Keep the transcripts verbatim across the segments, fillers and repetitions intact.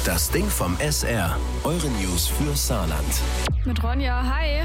Das Ding vom S R. Eure News für Saarland. Mit Ronja, hi.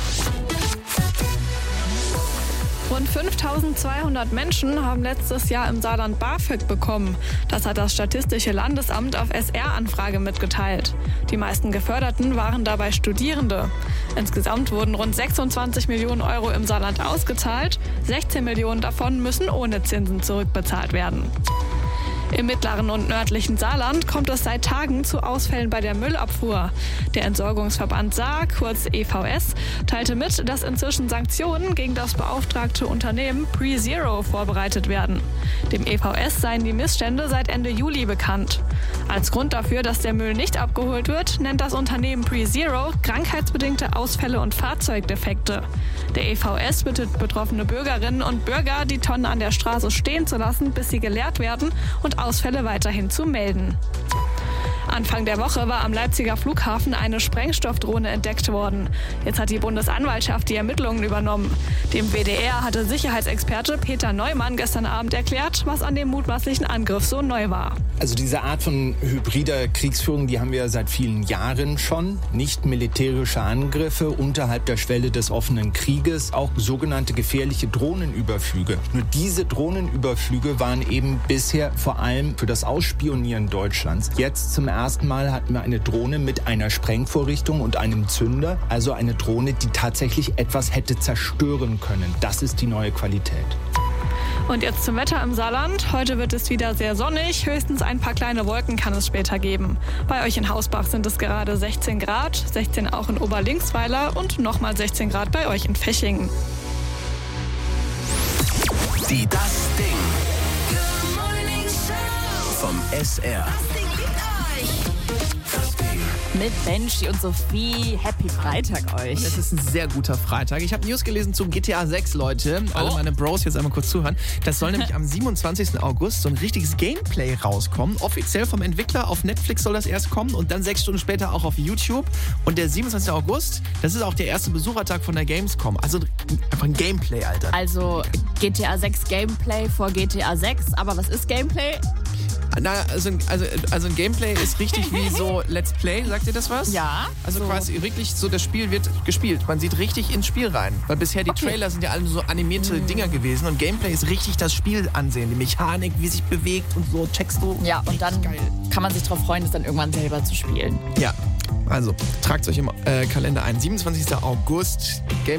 Rund fünftausendzweihundert Menschen haben letztes Jahr im Saarland BAföG bekommen. Das hat das Statistische Landesamt auf S R-Anfrage mitgeteilt. Die meisten Geförderten waren dabei Studierende. Insgesamt wurden rund sechsundzwanzig Millionen Euro im Saarland ausgezahlt. sechzehn Millionen davon müssen ohne Zinsen zurückbezahlt werden. Im mittleren und nördlichen Saarland kommt es seit Tagen zu Ausfällen bei der Müllabfuhr. Der Entsorgungsverband Saar, kurz E V S, teilte mit, dass inzwischen Sanktionen gegen das beauftragte Unternehmen PreZero vorbereitet werden. Dem E V S seien die Missstände seit Ende Juli bekannt. Als Grund dafür, dass der Müll nicht abgeholt wird, nennt das Unternehmen PreZero krankheitsbedingte Ausfälle und Fahrzeugdefekte. Der E V S bittet betroffene Bürgerinnen und Bürger, die Tonnen an der Straße stehen zu lassen, bis sie geleert werden und Ausfälle weiterhin zu melden. Anfang der Woche war am Leipziger Flughafen eine Sprengstoffdrohne entdeckt worden. Jetzt hat die Bundesanwaltschaft die Ermittlungen übernommen. Dem W D R hatte Sicherheitsexperte Peter Neumann gestern Abend erklärt, was an dem mutmaßlichen Angriff so neu war. Also diese Art von hybrider Kriegsführung, die haben wir seit vielen Jahren schon. Nicht militärische Angriffe unterhalb der Schwelle des offenen Krieges, auch sogenannte gefährliche Drohnenüberflüge. Nur diese Drohnenüberflüge waren eben bisher vor allem für das Ausspionieren Deutschlands. Jetzt zum ersten Mal hatten wir eine Drohne mit einer Sprengvorrichtung und einem Zünder. Also eine Drohne, die tatsächlich etwas hätte zerstören können. Das ist die neue Qualität. Und jetzt zum Wetter im Saarland. Heute wird es wieder sehr sonnig. Höchstens ein paar kleine Wolken kann es später geben. Bei euch in Hausbach sind es gerade sechzehn Grad, sechzehn auch in Oberlinksweiler und nochmal sechzehn Grad bei euch in Fechingen. Die Das Ding vom S R. Mit Benji und Sophie. Happy Freitag euch. Es ist ein sehr guter Freitag. Ich habe News gelesen zu G T A sechs, Leute. Oh. Alle meine Bros jetzt einmal kurz zuhören. Das soll nämlich am siebenundzwanzigsten August so ein richtiges Gameplay rauskommen. Offiziell vom Entwickler. Auf Netflix soll das erst kommen und dann sechs Stunden später auch auf YouTube. Und der siebenundzwanzigste August, das ist auch der erste Besuchertag von der Gamescom. Also einfach ein Gameplay, Alter. Also G T A sechs Gameplay vor G T A sechs. Aber was ist Gameplay? Na, also, also, also ein Gameplay ist richtig wie so Let's Play, sagt ihr das was? Ja. Also so. quasi wirklich so, das Spiel wird gespielt. Man sieht richtig ins Spiel rein. Weil bisher die Okay. Trailer sind ja alle so animierte mm. Dinger gewesen und Gameplay ist richtig das Spiel ansehen. Die Mechanik, wie sich bewegt und so, checkst du. Ja, und dann geil. kann man sich darauf freuen, das dann irgendwann selber zu spielen. Ja, also tragt euch im äh, Kalender ein. siebenundzwanzigsten August, Game